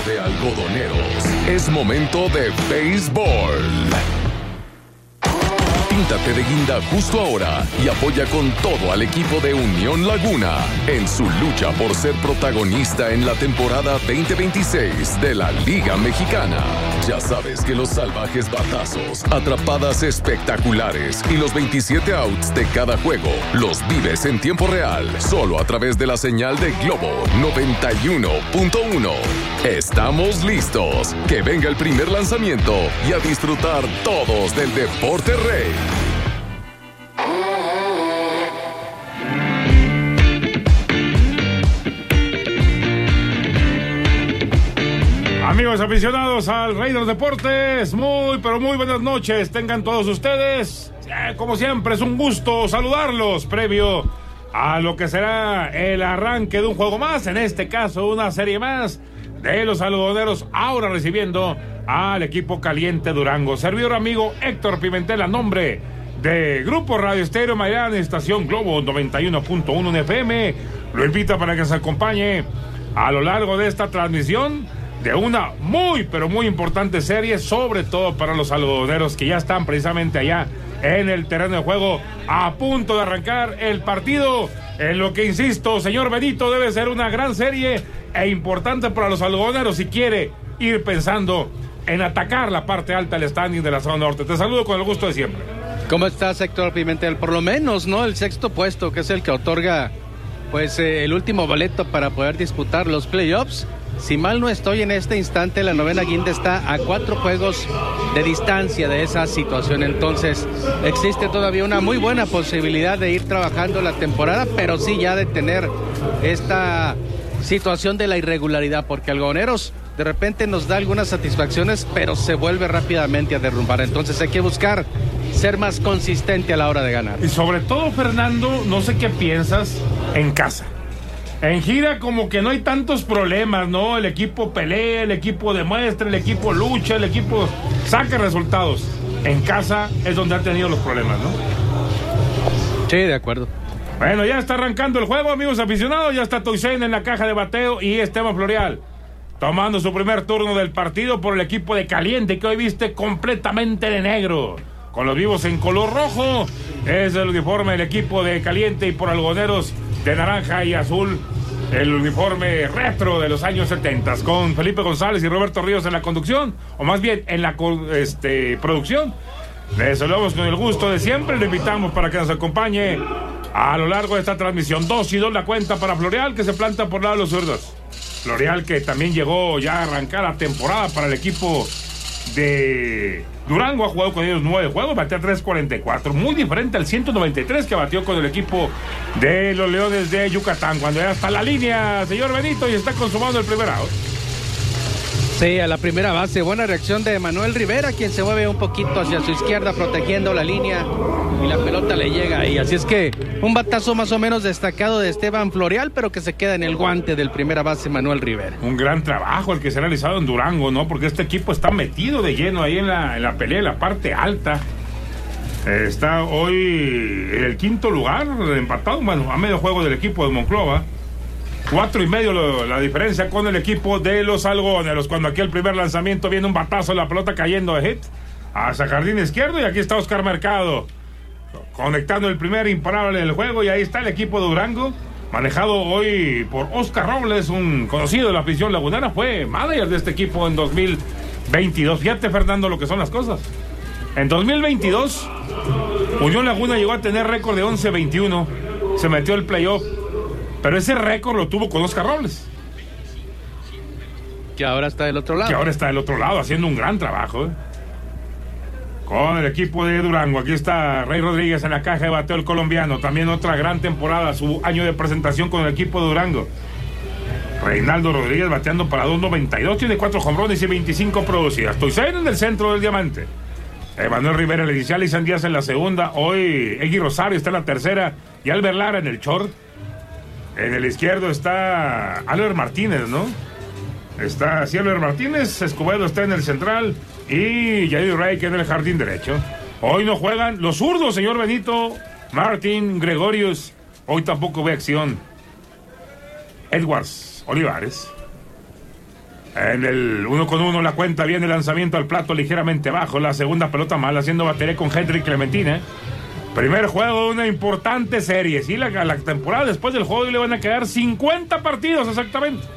de algodoneros. Es momento de béisbol. Píntate de guinda justo ahora y apoya con todo al equipo de Unión Laguna en su lucha por ser protagonista en la temporada 2026 de la Liga Mexicana. Ya sabes que los salvajes batazos, atrapadas espectaculares y los 27 outs de cada juego los vives en tiempo real, solo a través de la señal de Globo 91.1. Estamos listos. Que venga el primer lanzamiento y a disfrutar todos del deporte rey. Amigos aficionados al Rey de los Deportes, muy pero muy buenas noches tengan todos ustedes. Como siempre es un gusto saludarlos previo a lo que será el arranque de un juego más, en este caso una serie más de los algodoneros, ahora recibiendo al equipo Caliente Durango. Servidor amigo Héctor Pimentel, a nombre de Grupo Radio Estéreo Mayrán, estación Globo 91.1 FM, lo invita para que se acompañe a lo largo de esta transmisión de una muy pero muy importante serie, sobre todo para los algodoneros que ya están precisamente allá en el terreno de juego, a punto de arrancar el partido, en lo que, insisto, señor Benito, debe ser una gran serie e importante para los algodoneros si quiere ir pensando en atacar la parte alta del standing de la zona norte. Te saludo con el gusto de siempre. ¿Cómo estás, Héctor Pimentel? Por lo menos, ¿no? El sexto puesto, que es el que otorga, pues, el último boleto para poder disputar los playoffs. Si mal no estoy, en este instante la novena guinda está a 4 juegos de distancia de esa situación. Entonces existe todavía una muy buena posibilidad de ir trabajando la temporada, pero sí ya de tener esta situación de la irregularidad, porque Algodoneros de repente nos da algunas satisfacciones, pero se vuelve rápidamente a derrumbar. Entonces hay que buscar ser más consistente a la hora de ganar. Y sobre todo, Fernando, no sé qué piensas en casa. En gira como que no hay tantos problemas, ¿no? El equipo pelea, el equipo demuestra, el equipo lucha, el equipo saca resultados. En casa es donde han tenido los problemas, ¿no? Sí, de acuerdo. Bueno, ya está arrancando el juego, amigos aficionados. Ya está Toisen en la caja de bateo y Esteban Florial tomando su primer turno del partido por el equipo de Caliente, que hoy viste completamente de negro, con los vivos en color rojo. Es el uniforme del equipo de Caliente, y por algodoneros de naranja y azul, el uniforme retro de los años 70, con Felipe González y Roberto Ríos en la conducción, o más bien en la producción. Les saludamos con el gusto de siempre. Le invitamos para que nos acompañe a lo largo de esta transmisión. 2-2 la cuenta para Florial, que se planta por lado de los zurdos. Florial, que también llegó ya a arrancar la temporada para el equipo de Durango, ha jugado con ellos 9 juegos, batea 3.44, muy diferente al 193 que batió con el equipo de los Leones de Yucatán. Cuando ya está la línea, señor Benito, y está consumando el primer out. Sí, a la primera base, buena reacción de Manuel Rivera, quien se mueve un poquito hacia su izquierda protegiendo la línea, y la pelota le llega ahí. Así es que un batazo más o menos destacado de Esteban Florial, pero que se queda en el guante del primera base Manuel Rivera. Un gran trabajo el que se ha realizado en Durango, ¿no? Porque este equipo está metido de lleno ahí en la pelea, en la parte alta. Está hoy en el quinto lugar, empatado, bueno, a medio juego del equipo de Monclova. 4.5 la diferencia con el equipo de los algodoneros. Cuando aquí el primer lanzamiento viene un batazo, la pelota cayendo de hit hacia jardín izquierdo, y aquí está Oscar Mercado conectando el primer imparable del juego, y ahí está el equipo de Durango, manejado hoy por Oscar Robles, un conocido de la afición lagunera, fue manager de este equipo en 2022. Fíjate, Fernando, lo que son las cosas. En 2022 Unión Laguna llegó a tener récord de 11-21, se metió el playoff, pero ese récord lo tuvo con Oscar Robles, que ahora está del otro lado. Haciendo un gran trabajo, con el equipo de Durango. Aquí está Rey Rodríguez en la caja de bateo, el colombiano. También otra gran temporada, su año de presentación con el equipo de Durango. Reinaldo Rodríguez bateando para 2.92, tiene 4 jonrones y 25 producidas. Toisen en el centro del diamante. Manuel Rivera en la inicial, y San Díaz en la segunda. Hoy Egui Rosario está en la tercera y Albert Lara en el short. En el izquierdo está Albert Martínez, ¿no? Está Albert Martínez, Escobedo está en el central y Yadir Rey que en el jardín derecho. Hoy no juegan los zurdos, señor Benito. Martín Gregorius, hoy tampoco ve acción. Edwards Olivares En el 1-1 la cuenta, viene el lanzamiento al plato ligeramente bajo. La segunda pelota mal, haciendo batería con Henry Clementina. Primer juego de una importante serie. Sí, la temporada después del juego le van a quedar 50 partidos exactamente.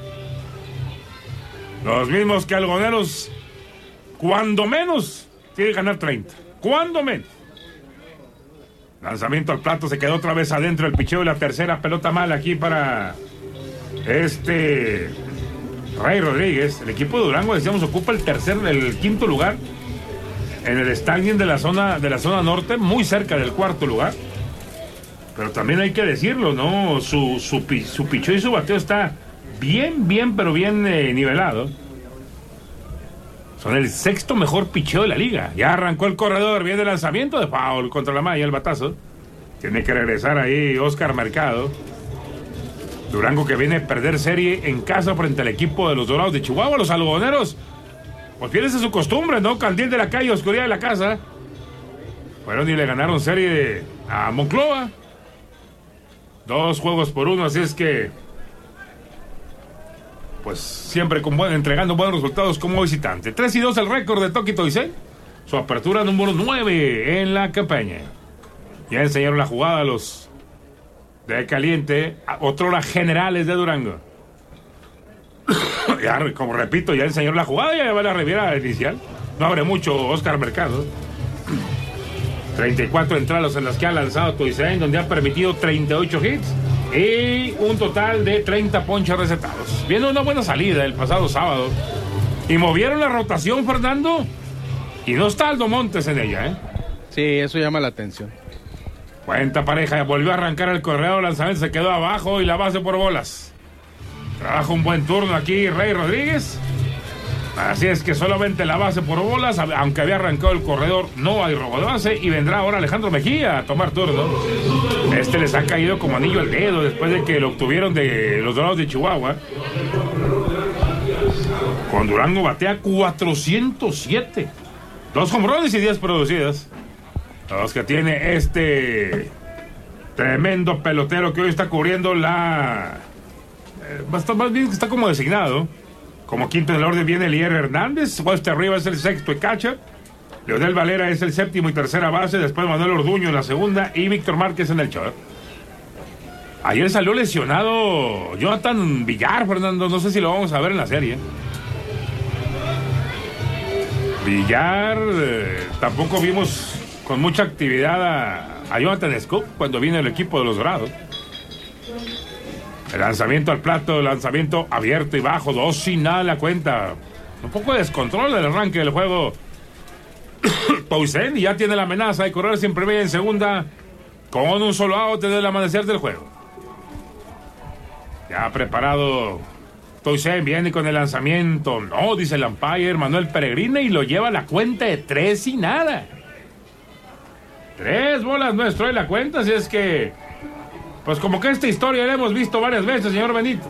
Los mismos que algoneros, cuando menos, tiene que ganar 30. Cuando menos. Lanzamiento al plato, se quedó otra vez adentro el picheo y la tercera pelota mal aquí para Rey Rodríguez. El equipo de Durango, decíamos, ocupa el quinto lugar en el standing de la zona norte, muy cerca del cuarto lugar. Pero también hay que decirlo, ¿no? Su picheo y su bateo está bien nivelado. Son el sexto mejor picheo de la liga. Ya arrancó el corredor, viene el lanzamiento de foul contra la malla, el batazo. Tiene que regresar ahí Oscar Mercado. Durango que viene a perder serie en casa frente al equipo de los Dorados de Chihuahua. Los algodoneros, pues fieles a su costumbre, ¿no? Candil de la calle, oscuridad de la casa. Fueron y le ganaron serie a Monclova. 2-1, así es que pues siempre entregando buenos resultados como visitante. 3-2 el récord de Toki Toisei. Su apertura número 9 en la campaña. Ya enseñaron la jugada a los de Caliente, otrora generales de Durango. Ya, como repito, ya enseñaron la jugada, ya va la reviera inicial. No abre mucho Oscar Mercado. 34 entradas en las que ha lanzado Toisei, donde ha permitido 38 hits y un total de 30 ponches recetados. Viene una buena salida el pasado sábado. Y movieron la rotación, Fernando. Y no está Aldo Montes en ella, ¿eh? Sí, eso llama la atención. Cuenta pareja, volvió a arrancar el corredor, lanzamiento se quedó abajo y la base por bolas. Trabaja un buen turno aquí Rey Rodríguez. Así es que solamente la base por bolas, aunque había arrancado el corredor, no hay robo de base y vendrá ahora Alejandro Mejía a tomar turno. Les ha caído como anillo al dedo después de que lo obtuvieron de los Dorados de Chihuahua. Con Durango batea 407. 2 jonrones y 10 producidas. Los que tiene tremendo pelotero que hoy está cubriendo más bien que está como designado. Como quinto en el orden viene Elier Hernández. Wester Rivas es el sexto y catcher. Leonel Valera es el séptimo y tercera base. Después Manuel Orduño en la segunda. Y Víctor Márquez en el short. Ayer salió lesionado Jonathan Villar, Fernando. No sé si lo vamos a ver en la serie. Villar, tampoco vimos con mucha actividad a Jonathan Scoop cuando viene el equipo de los Dorados. El lanzamiento al plato, lanzamiento abierto y bajo, 2-0 la cuenta. Un poco de descontrol del arranque del juego. Toisei ya tiene la amenaza de correr sin primera y en segunda con un solo out desde el amanecer del juego. Ya preparado Toisei, viene con el lanzamiento. No, dice el umpire Manuel Peregrina y lo lleva a la cuenta de 3-0. 3 bolas nuestro en la cuenta, así es que pues como que esta historia la hemos visto varias veces, señor Benito.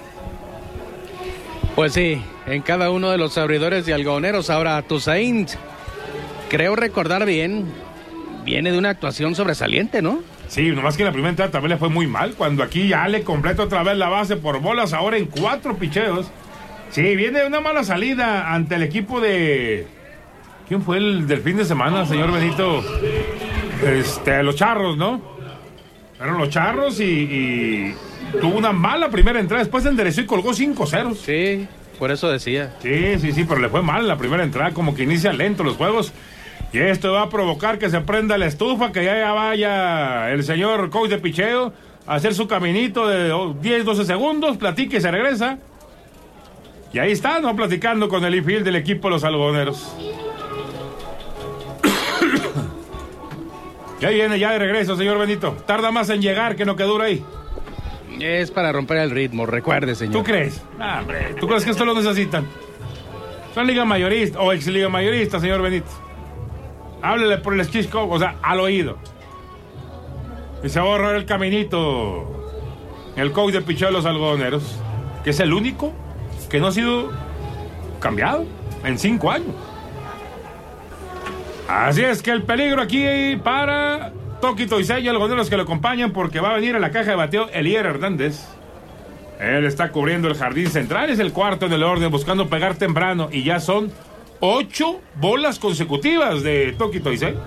Pues sí, en cada uno de los abridores y algodoneros. Ahora Toussaint, creo recordar bien, viene de una actuación sobresaliente, ¿no? Sí, nomás que en la primera entrada también le fue muy mal, cuando aquí ya le completa otra vez la base por bolas, ahora en 4 picheos. Sí, viene de una mala salida ante el equipo de... ¿Quién fue el del fin de semana, señor Benito? Los Charros, ¿no? Fueron los Charros y tuvo una mala primera entrada, después se enderezó y colgó 5-0. Sí, por eso decía. Sí, pero le fue mal la primera entrada, como que inicia lento los juegos. Y esto va a provocar que se prenda la estufa, que ya vaya el señor coach de picheo a hacer su caminito de 10-12 segundos, platique y se regresa. Y ahí está, ¿no? Platicando con el infield del equipo de los algodoneros. Ya viene ya de regreso, señor Benito. Tarda más en llegar que no que dura ahí. Es para romper el ritmo, recuerde, señor. ¿Tú crees? Hombre, ¿tú crees que esto lo necesitan? Son liga mayorista o ex liga mayorista, señor Benito. Háblele por el esquisco, o sea, al oído. Y se va a ahorrar el caminito. El coach de picheo de los algodoneros, que es el único que no ha sido cambiado en 5 años. Así es que el peligro aquí para Toki Toisei y algodoneros que lo acompañan, porque va a venir a la caja de bateo Elier Hernández. Él está cubriendo el jardín central, es el cuarto en el orden, buscando pegar temprano. Y ya son 8 bolas consecutivas de Toki Toisei.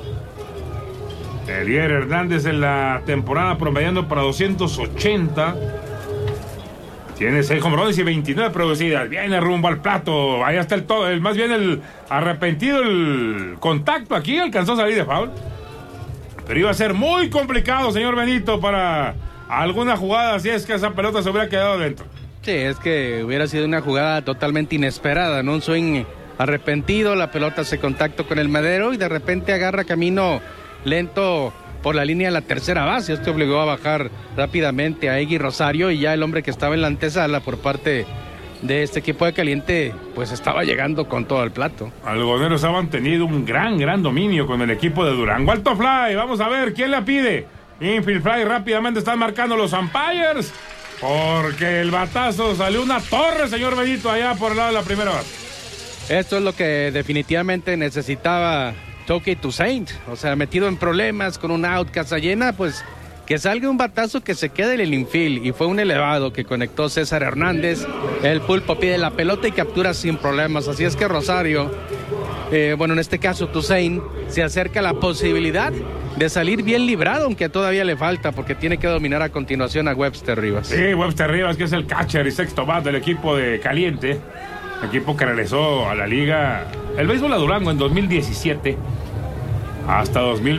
Elier Hernández en la temporada promediando para 280. Tiene 6 home runs y 29 producidas. Viene rumbo al plato. Ahí está más bien el arrepentido, el contacto aquí. Alcanzó a salir de foul. Pero iba a ser muy complicado, señor Benito, para alguna jugada si es que esa pelota se hubiera quedado dentro. Sí, es que hubiera sido una jugada totalmente inesperada, ¿no? Un swing arrepentido, la pelota se contactó con el madero y de repente agarra camino lento por la línea de la tercera base. Esto obligó a bajar rápidamente a Egui Rosario y ya el hombre que estaba en la antesala por parte de este equipo de Caliente pues estaba llegando con todo el plato. Algodoneros ha mantenido un gran dominio con el equipo de Durango. Alto fly, vamos a ver quién la pide. Infield fly, rápidamente están marcando los umpires porque el batazo salió una torre, señor Benito, allá por el lado de la primera base. Esto es lo que definitivamente necesitaba Toki Toussaint, o sea, metido en problemas con un out, casa llena, pues que salga un batazo que se quede en el infield, y fue un elevado que conectó César Hernández. El pulpo pide la pelota y captura sin problemas, así es que Rosario, en este caso Toussaint, se acerca a la posibilidad de salir bien librado, aunque todavía le falta porque tiene que dominar a continuación a Webster Rivas. Sí, Webster Rivas, que es el catcher y sexto bat del equipo de Caliente, equipo que regresó a la liga, el béisbol a Durango en 2017 hasta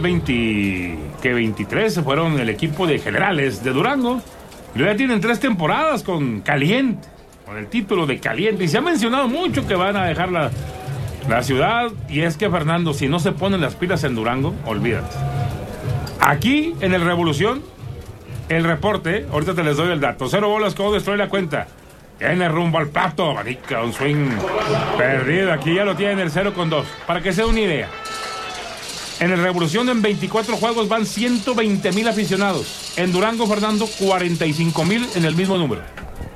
2023 fueron el equipo de Generales de Durango, y ya tienen 3 temporadas con Caliente, con el título de Caliente, y se ha mencionado mucho que van a dejar la ciudad, y es que, Fernando, si no se ponen las pilas en Durango, olvídate. Aquí en el Revolución, el reporte, ahorita te les doy el dato, 0 bolas, como destruye la cuenta. Viene rumbo al plato, abanica, un swing perdido. Aquí ya lo tiene el 0-2. Para que se dé una idea, en el Revolución en 24 juegos van 120,000 aficionados. En Durango, Fernando, 45,000 en el mismo número.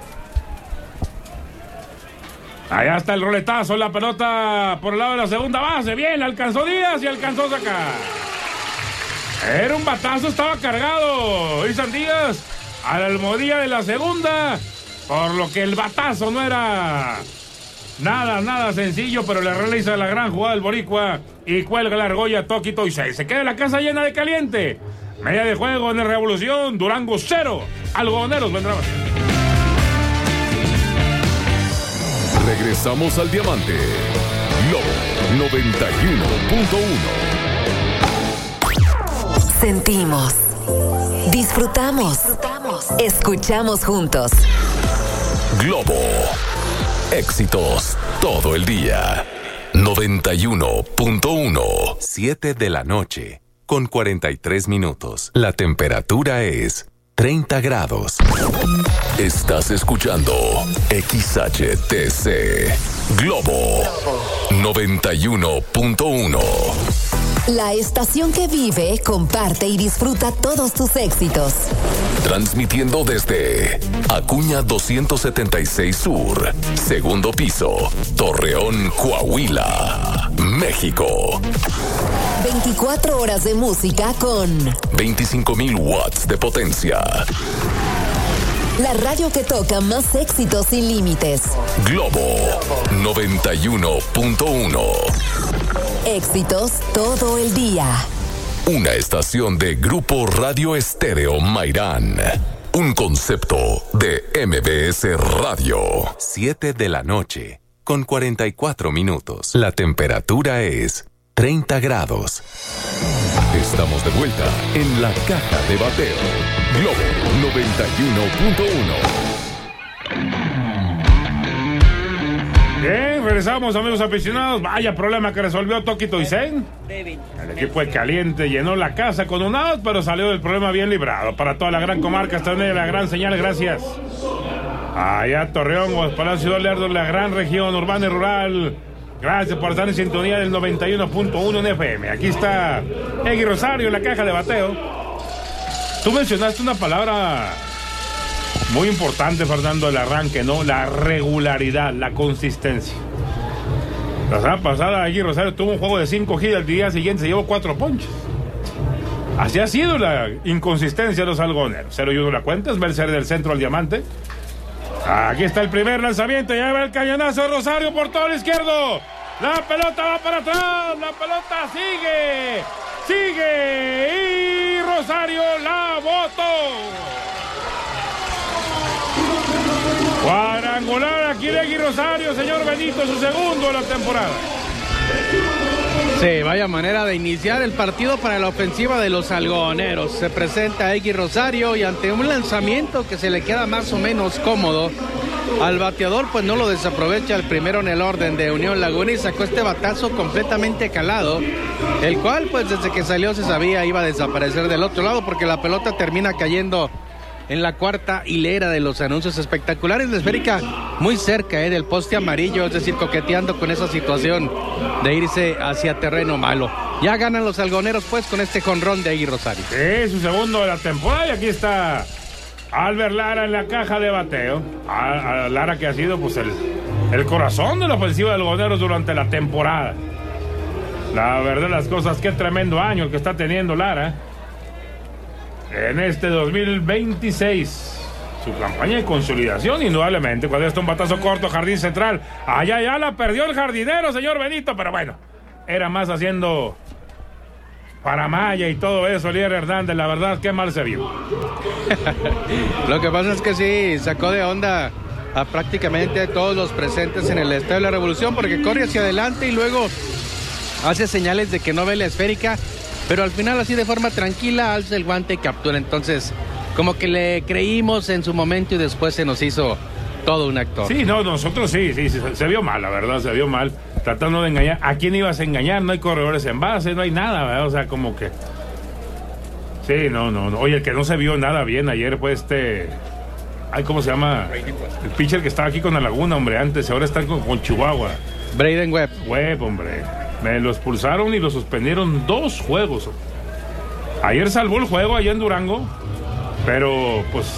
Allá está el roletazo, la pelota por el lado de la segunda base. Bien, alcanzó Díaz y alcanzó a sacar. Era un batazo, estaba cargado Isan Díaz a la almohadilla de la segunda, por lo que el batazo no era nada sencillo, pero le realiza la gran jugada del boricua y cuelga la argolla Toki Toisei. Se queda la casa llena de Caliente. Media de juego en el Revolución, Durango 0, Algodoneros vendrá. Regresamos al Diamante. Globo 91.1. Sentimos, disfrutamos, escuchamos juntos. Globo. Éxitos todo el día. 91.1. 7 de la noche, con 43 minutos. La temperatura es 30 grados. Estás escuchando XHTC. Globo 91.1. La estación que vive, comparte y disfruta todos tus éxitos. Transmitiendo desde Acuña 276 Sur, segundo piso, Torreón, Coahuila, México. 24 horas de música con 25,000 watts de potencia. La radio que toca más éxitos sin límites. Globo 91.1. Éxitos todo el día. Una estación de Grupo Radio Estéreo Mairán. Un concepto de MBS Radio. 7 de la noche, con 44 minutos. La temperatura es 30 grados. Estamos de vuelta en la caja de bateo. Globo 91.1. Bien, regresamos, amigos aficionados. Vaya problema que resolvió Toki Toisei. El equipo de Caliente llenó la casa con un out, pero salió del problema bien librado. Para toda la gran comarca, esta es la gran señal, gracias. Allá Torreón, Palacio de Lerdo, la gran región urbana y rural. Gracias por estar en sintonía del 91.1 en FM. Aquí está Egui Rosario en la caja de bateo. Tú mencionaste una palabra muy importante, Fernando, el arranque, ¿no? La regularidad, la consistencia. La semana pasada, Egui Rosario tuvo un juego de 5 hits, al día siguiente se llevó 4 ponches. Así ha sido la inconsistencia de los algodoneros. 0-1 la cuenta, es Mercer del centro al diamante. Aquí está el primer lanzamiento. Ya va el cañonazo de Rosario por todo el izquierdo. La pelota va para atrás. La pelota sigue. Y Rosario la botó. Cuadrangular aquí de Egui Rosario, señor Benito, su segundo de la temporada. Sí, vaya manera de iniciar el partido para la ofensiva de los algodoneros. Se presenta Egui Rosario y ante un lanzamiento que se le queda más o menos cómodo al bateador, pues no lo desaprovecha el primero en el orden de Unión Laguna y sacó este batazo completamente calado, el cual pues desde que salió se sabía iba a desaparecer del otro lado porque la pelota termina cayendo en la cuarta hilera de los anuncios espectaculares. La esférica muy cerca del poste amarillo, es decir, coqueteando con esa situación de irse hacia terreno malo. Ya ganan los algoneros pues con este jonrón de Egui Rosario. Sí, su segundo de la temporada y aquí está Albert Lara en la caja de bateo. Lara que ha sido pues el corazón de la ofensiva de algodoneros durante la temporada. La verdad las cosas, qué tremendo año el que está teniendo Lara en este 2026. Su campaña de consolidación, indudablemente. Cuando está un batazo corto, jardín central. Allá ya la perdió el jardinero, señor Benito. Pero bueno, era más haciendo para Maya y todo eso, Lier Hernández. La verdad, qué mal se vio. Lo que pasa es que sí, sacó de onda a prácticamente todos los presentes en el Estadio de la Revolución, porque corre hacia adelante y luego hace señales de que no ve la esférica. Pero al final así de forma tranquila alza el guante y captura. Entonces como que le creímos en su momento y después se nos hizo todo un actor. Sí, no, nosotros sí, se vio mal, la verdad, se vio mal. Tratando de engañar. ¿A quién ibas a engañar? No hay corredores en base, no hay nada, ¿verdad? O sea, como que... Sí, no. Oye, el que no se vio nada bien ayer fue Ay, ¿cómo se llama? El pitcher que estaba aquí con la Laguna, hombre, antes. Ahora está con Chihuahua. Braden Webb. Webb, hombre. Me lo expulsaron y lo suspendieron 2 juegos. Ayer salvó el juego allá en Durango, pero pues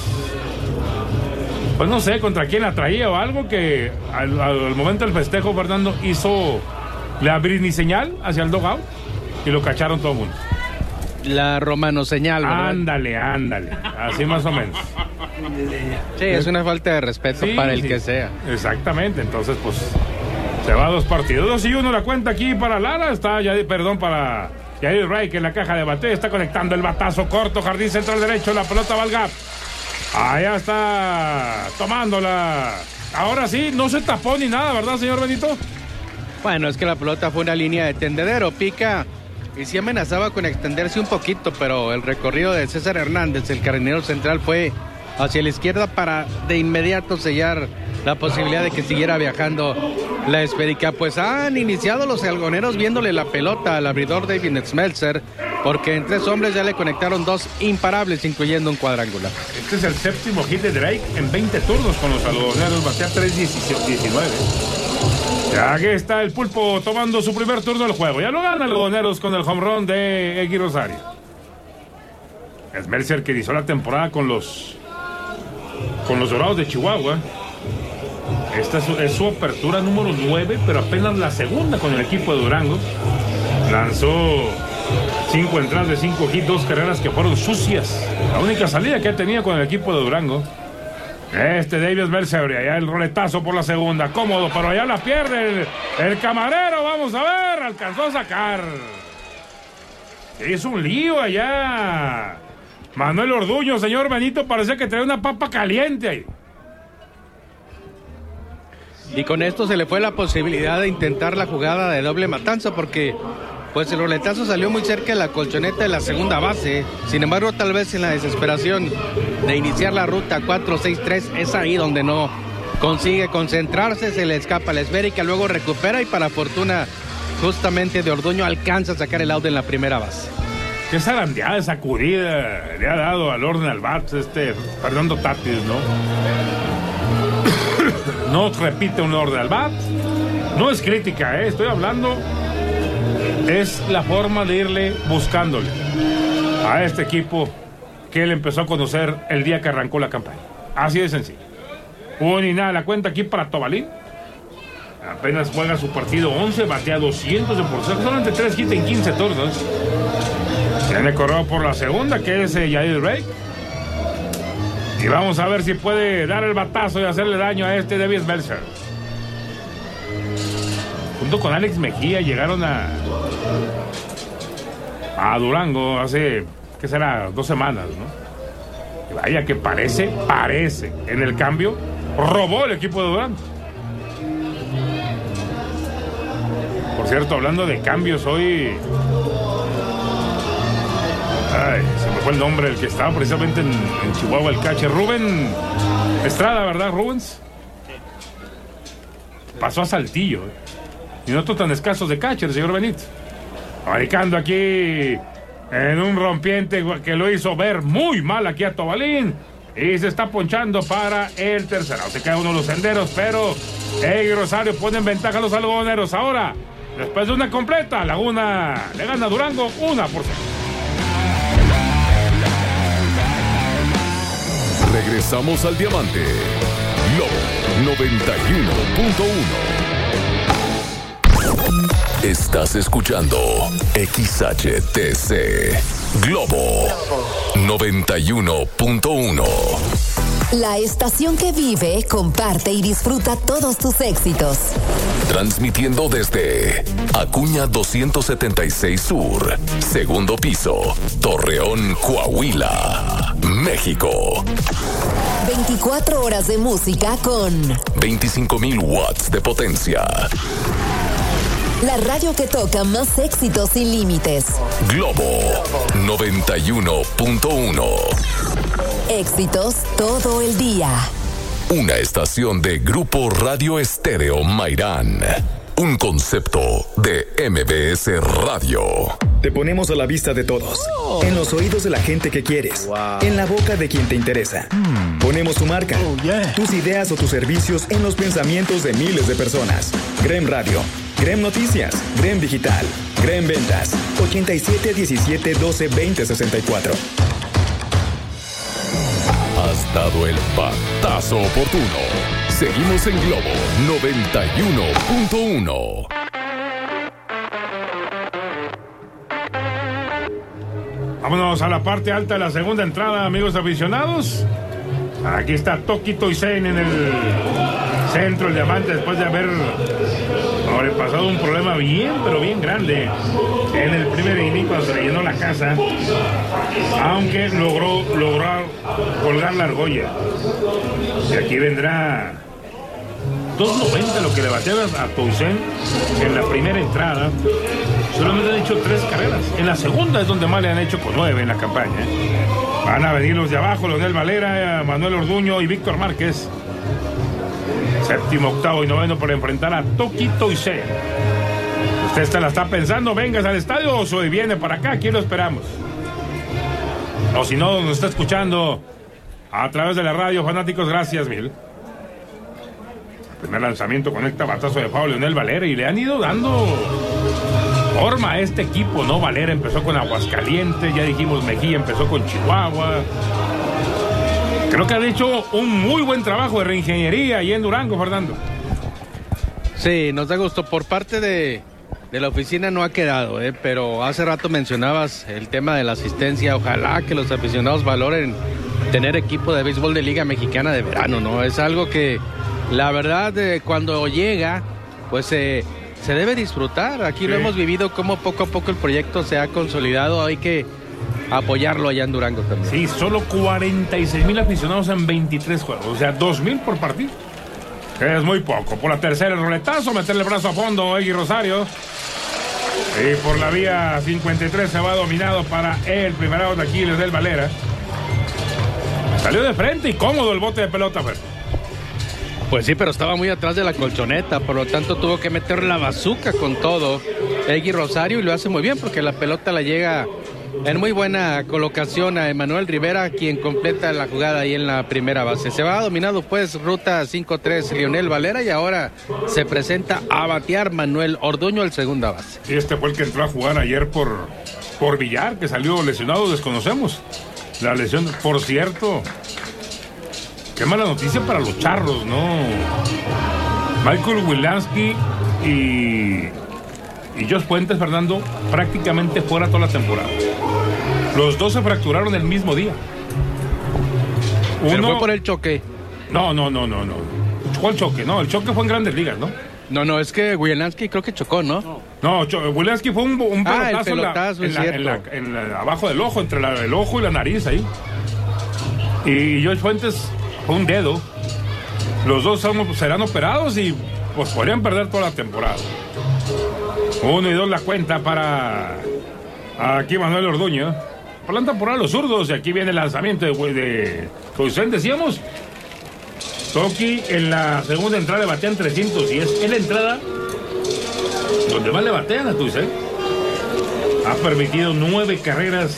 no sé contra quién la traía o algo, que al momento del festejo Fernando hizo la brini señal hacia el dugout y lo cacharon todo el mundo. La romano señal, ¿verdad? Ándale, así más o menos. Sí, es una falta de respeto para el que sea. Exactamente, entonces pues se va a 2 partidos. 2-1 la cuenta aquí para Lara. Para Yair Ray, que en la caja de bateo está conectando el batazo corto. Jardín central derecho. La pelota va al gap. Allá está tomándola. Ahora sí, no se tapó ni nada, ¿verdad, señor Benito? Bueno, es que la pelota fue una línea de tendedero. Pica y sí amenazaba con extenderse un poquito, pero el recorrido de César Hernández, el carrinero central, fue hacia la izquierda para de inmediato sellar la posibilidad de que siguiera viajando la esférica. Pues han iniciado los algoneros viéndole la pelota al abridor David Smeltzer, porque en 3 hombres ya le conectaron 2 imparables, incluyendo un cuadrangular. Este es el 7º hit de Drake en 20 turnos con los algodoneros. Batea 3-19. Ya que está el Pulpo tomando su primer turno del juego. Ya lo gana algodoneros con el home run de Egui Rosario. Smeltzer, que inició la temporada con los Dorados de Chihuahua. Esta es su apertura número 9, pero apenas la segunda con el equipo de Durango. Lanzó 5 entradas de 5 hits, 2 carreras que fueron sucias. La única salida que tenía con el equipo de Durango. David Smeltzer, allá el roletazo por la segunda, cómodo, pero allá la pierde el camarero. Vamos a ver, alcanzó a sacar. Es un lío allá. Manuel Orduño, señor Benito, parece que trae una papa caliente ahí. Y con esto se le fue la posibilidad de intentar la jugada de doble matanza, porque pues el roletazo salió muy cerca de la colchoneta de la segunda base. Sin embargo, tal vez en la desesperación de iniciar la ruta 4-6-3, es ahí donde no consigue concentrarse, se le escapa la esférica, luego recupera y para fortuna justamente de Orduño alcanza a sacar el out en la primera base. Qué zarandeada, sacudida le ha dado al orden al bat Fernando Tatis, ¿no? No repite un orden al bat. No es crítica, estoy hablando. Es la forma de irle buscándole a este equipo que él empezó a conocer el día que arrancó la campaña. Así de sencillo. Ni nada, la cuenta aquí para Tobalín. Apenas juega su partido 11, batea 200 de por ciento, solamente 3 hits en 15 turnos. Tiene corrido por la segunda, que es Yair Ray. Y vamos a ver si puede dar el batazo y hacerle daño a este David Belzer. Junto con Alex Mejía llegaron a Durango hace, ¿qué será? 2 semanas, ¿no? Y vaya que parece, en el cambio, robó el equipo de Durango. Por cierto, hablando de cambios, hoy... Ay, se me fue el nombre del que estaba precisamente en Chihuahua, el catcher. Rubén Estrada, ¿verdad, Rubens? Pasó a Saltillo. Y no tan escasos de catcher, señor Benito. Maricando aquí en un rompiente que lo hizo ver muy mal aquí a Tobalín. Y se está ponchando para el tercero. Se cae uno de los senderos, pero Egui Rosario pone en ventaja a los algodoneros. Ahora, después de una completa, Laguna le gana a Durango 1-0. Regresamos al Diamante. Globo 91.1. Estás escuchando XHTC Globo 91.1. La estación que vive, comparte y disfruta todos tus éxitos. Transmitiendo desde Acuña 276 Sur, segundo piso, Torreón, Coahuila, México. 24 horas de música con 25,000 watts de potencia. La radio que toca más éxitos sin límites. Globo 91.1. Éxitos todo el día. Una estación de Grupo Radio Estéreo Mairán. Un concepto de MBS Radio. Te ponemos a la vista de todos, en los oídos de la gente que quieres, en la boca de quien te interesa. Ponemos tu marca, tus ideas o tus servicios en los pensamientos de miles de personas. Grem Radio, Grem Noticias, Grem Digital, Grem Ventas, 87 17 12 20 64. Has dado el batazo oportuno. Seguimos en Globo 91.1. Vámonos a la parte alta de la segunda entrada, amigos aficionados. Aquí está Toki Toisen en el centro, el Diamante, después de haber sobrepasado un problema pero bien grande en el primer inning cuando se le llenó la casa, aunque logró colgar la argolla. Y aquí vendrá 2.90 lo que le bateaba a Toisen en la primera entrada. Solamente han hecho 3 carreras. En la segunda es donde más le han hecho con 9 en la campaña. Van a venir los de abajo, Leonel Valera, Manuel Orduño y Víctor Márquez. Séptimo, octavo y noveno para enfrentar a Toki Toisen. Usted se la está pensando, vengas al estadio o se viene para acá, aquí lo esperamos. O si no, nos está escuchando a través de la radio, fanáticos, gracias mil. Primer lanzamiento conecta batazo de Pablo Leonel Valera y le han ido dando forma a este equipo, ¿no? Valera empezó con Aguascalientes, ya dijimos Mejía empezó con Chihuahua. Creo que han hecho un muy buen trabajo de reingeniería ahí en Durango, Fernando. Sí, nos da gusto. Por parte de la oficina no ha quedado, pero hace rato mencionabas el tema de la asistencia. Ojalá que los aficionados valoren tener equipo de béisbol de Liga Mexicana de verano, ¿no? Es algo que, la verdad, cuando llega, pues se debe disfrutar. Aquí lo hemos vivido, como poco a poco el proyecto se ha consolidado. Hay que apoyarlo allá en Durango también. Sí, solo 46,000 aficionados en 23 juegos, o sea, 2,000 por partido. Es muy poco. Por la tercera, el roletazo, meterle el brazo a fondo, Egui Rosario. Y por la vía 53 se va dominado para el primer out de aquí, Leonel Valera. Salió de frente y cómodo el bote de pelota, Fer. Pues sí, pero estaba muy atrás de la colchoneta, por lo tanto tuvo que meter la bazuca con todo Egui Rosario y lo hace muy bien porque la pelota la llega en muy buena colocación a Emanuel Rivera, quien completa la jugada ahí en la primera base. Se va dominado pues ruta 5-3 Leonel Valera y ahora se presenta a batear Manuel Orduño el segunda base. Sí, este fue el que entró a jugar ayer por Villar, que salió lesionado, desconocemos la lesión. Por cierto, qué mala noticia para los Charros, ¿no? Michael Wilansky y Josh Puentes, Fernando, prácticamente fuera toda la temporada. Los dos se fracturaron el mismo día. Pero fue por el choque. No. ¿Cuál choque? No, el choque fue en Grandes Ligas, ¿no? No, es que Wielansky creo que chocó, ¿no? No, Wielansky fue un pelotazo, el pelotazo abajo del ojo, entre el ojo y la nariz ahí. Y George Fuentes fue un dedo. Los dos serán operados y pues podrían perder toda la temporada. 1-2 la cuenta para aquí Manuel Orduño. Por la temporada los zurdos, y aquí viene el lanzamiento de Toussaint, decíamos. Toki en la segunda entrada le batean 310. Es la entrada donde más le batean a Toussaint. Ha permitido 9 carreras,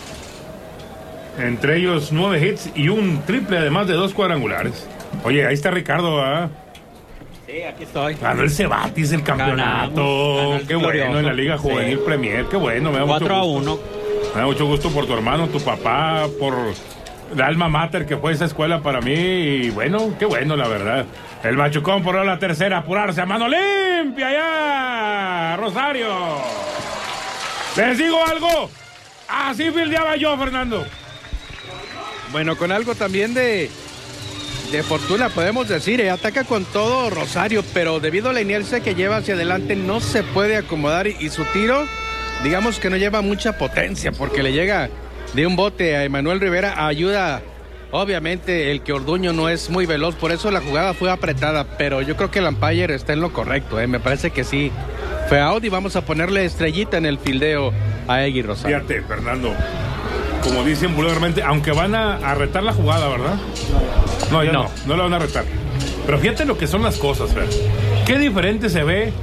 entre ellos 9 hits y un triple, además de 2 cuadrangulares. Oye, ahí está Ricardo, ¿ah? Sí, aquí estoy. Ganó el Cebatis el campeonato. Ganamos, qué bueno, glorioso. en la Liga Juvenil Premier. Qué bueno, me da 4-1. Me da mucho gusto por tu hermano, tu papá, por la alma mater que fue esa escuela para mí. Y bueno, qué bueno, la verdad. El Machucón por la tercera, apurarse a mano limpia ya, Rosario. ¿Les digo algo? Así fildeaba yo, Fernando. Bueno, con algo también de fortuna podemos decir, ataca con todo Rosario, pero debido a la inercia que lleva hacia adelante no se puede acomodar y su tiro, digamos que no lleva mucha potencia porque le llega de un bote a Emanuel Rivera. Ayuda, obviamente, el que Orduño no es muy veloz, por eso la jugada fue apretada, pero yo creo que el umpire está en lo correcto, me parece que sí. Fue out y vamos a ponerle estrellita en el fildeo a Egui Rosario. Fíjate, Fernando, como dicen vulgarmente, aunque van a retar la jugada, ¿verdad? No, ya no la van a retar. Pero fíjate lo que son las cosas, Fer. Qué diferente se ve.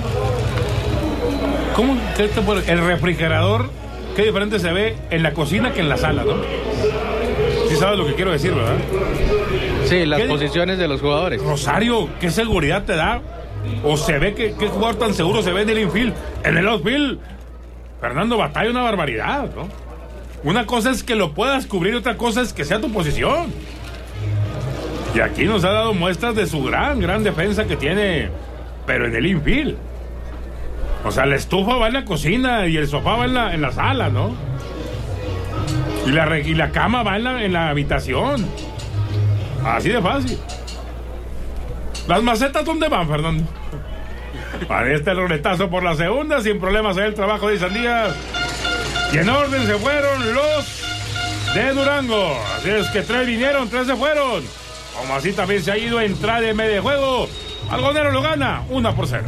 ¿Cómo? El refrigerador, qué diferente se ve en la cocina que en la sala, ¿no? Sí sabes lo que quiero decir, ¿verdad? Sí, las posiciones de los jugadores. Rosario, ¿qué seguridad te da? O se ve que qué jugador tan seguro se ve en el infield. En el outfield, Fernando, batalla una barbaridad, ¿no? Una cosa es que lo puedas cubrir, otra cosa es que sea tu posición. Y aquí nos ha dado muestras de su gran defensa que tiene, pero en el infield. O sea, la estufa va en la cocina y el sofá va en la sala, ¿no? Y la cama va en la habitación. Así de fácil. ¿Las macetas dónde van, Fernando? Para el roletazo por la segunda, sin problemas en el trabajo de Sandías. Y en orden se fueron los de Durango. Así es que 3 vinieron, 3 se fueron. Como así también se ha ido entrada en medio de juego. Algonero lo gana 1-0.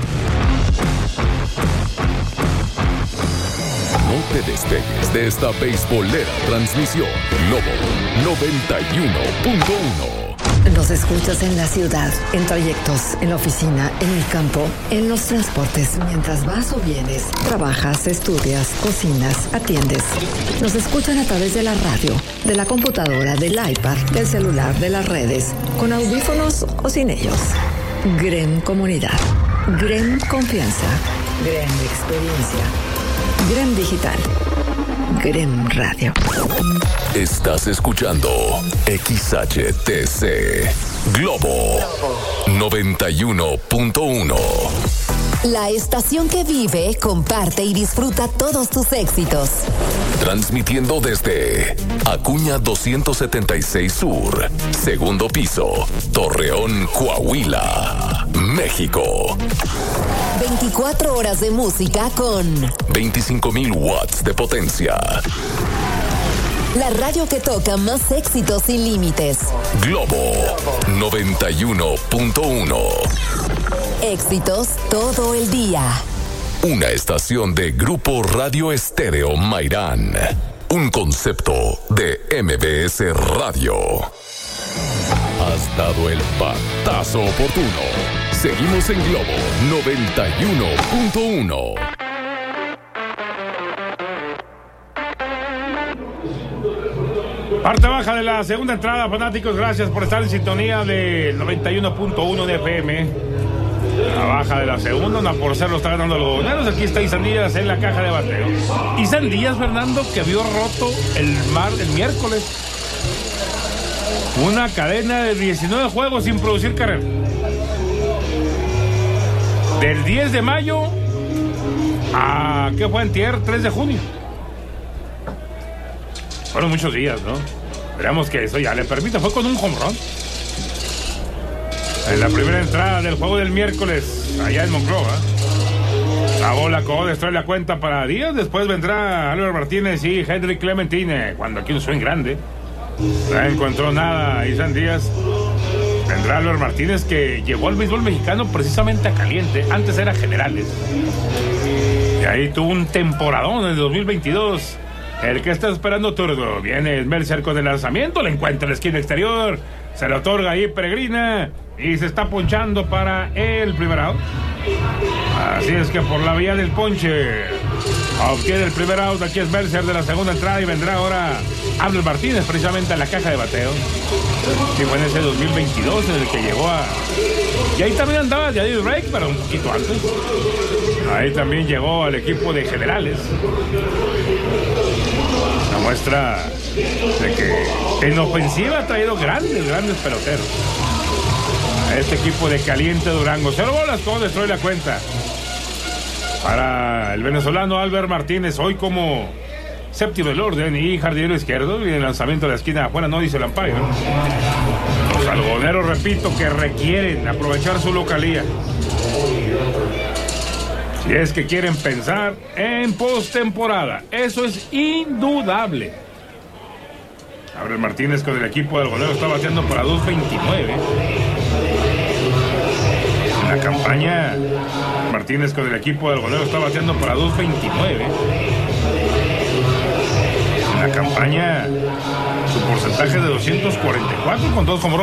No te despegues de esta beisbolera transmisión. Globo 91.1. Nos escuchas en la ciudad, en trayectos, en la oficina, en el campo, en los transportes, mientras vas o vienes, trabajas, estudias, cocinas, atiendes. Nos escuchan a través de la radio, de la computadora, del iPad, del celular, de las redes, con audífonos o sin ellos. GREM Comunidad, GREM Confianza, GREM Experiencia, GREM Digital, GREM Radio. Estás escuchando XHTC Globo 91.1. La estación que vive, comparte y disfruta todos tus éxitos. Transmitiendo desde Acuña 276 Sur, segundo piso, Torreón, Coahuila, México. 24 horas de música con 25,000 watts de potencia. la radio que toca más éxitos sin límites. Globo 91.1. Éxitos todo el día. Una estación de Grupo Radio Estéreo Mairán. Un concepto de MBS Radio. Has dado el patazo oportuno. Seguimos en Globo 91.1. Parte baja de la segunda entrada, fanáticos, gracias por estar en sintonía del 91.1 de FM. La baja de la segunda, una por cero está ganando los Boneros. Aquí está Isan Díaz en la caja de bateo. Isan Díaz, Fernando, que vio roto el miércoles una cadena de 19 juegos sin producir carrera. Del 10 de mayo a, ¿qué fue antier? 3 de junio. Fueron muchos días, ¿no? Esperamos que eso ya le permita. Fue con un home run en la primera entrada del juego del miércoles allá en Monclova. La bola acabó de extraer la cuenta para Díaz. Después vendrá Albert Martínez y Henry Clementine. Cuando aquí un swing grande. No encontró nada Isan Díaz. Vendrá Albert Martínez, que llegó al béisbol mexicano precisamente a caliente. Antes era Generales. Y ahí tuvo un temporadón en el 2022. El que está esperando turno. Viene el Mercer con el lanzamiento. Le encuentra en la esquina exterior. Se le otorga ahí Peregrina. Y se está ponchando para el primer out. Así es que por la vía del ponche obtiene el primer out. Aquí es Mercer de la segunda entrada. Y vendrá ahora Albert Martínez precisamente a la caja de bateo. Y fue en ese 2022 en el que llegó a... Y ahí también andaba Jadir Drake, pero un poquito antes. Ahí también llegó al equipo de Generales. Una muestra de que en ofensiva ha traído grandes peloteros a este equipo de Caliente Durango. 0 bolas, todo destruye la cuenta para el venezolano Albert Martínez, hoy como séptimo del orden y jardinero izquierdo. Y el lanzamiento de la esquina afuera no dice el umpire. Los algodoneros, repito, que requieren aprovechar su localía si es que quieren pensar en postemporada. Eso es indudable. Albert Martínez con el equipo de algodonero está bateando para 2.29. En la campaña, Martínez con el equipo de algodonero está bateando para 2.29. En la campaña, su porcentaje de 244 con 2 home runs.